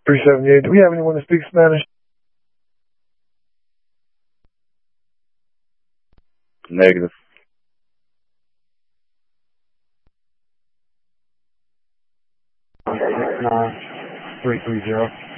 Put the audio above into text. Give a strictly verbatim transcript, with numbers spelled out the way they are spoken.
three seventy-eight. Do we have anyone that speaks Spanish? Negative. six nine three three zero.